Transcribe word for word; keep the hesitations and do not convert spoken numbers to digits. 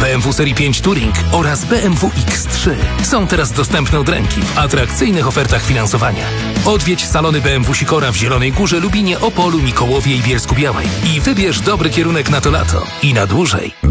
B M W serii pięć Touring oraz B M W X trzy są teraz dostępne od ręki w atrakcyjnych ofertach finansowania. Odwiedź salony B M W Sikora w Zielonej Górze, Lubinie, Opolu, Mikołowie i Bielsku-Białej i wybierz dobry kierunek na to lato i na dłużej.